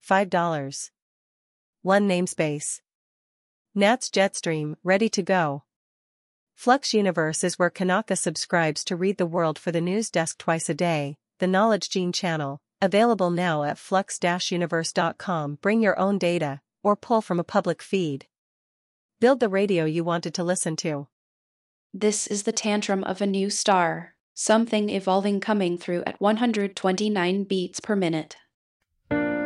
$5. 1 namespace. Nats Jetstream, ready to go. Flux Universe is where Kanaka subscribes to read the world for the news desk twice a day, the Knowledge Gene channel, available now at flux-universe.com. Bring your own data, or pull from a public feed. Build the radio you wanted to listen to. This is the tantrum of a new star, something evolving coming through at 129 beats per minute.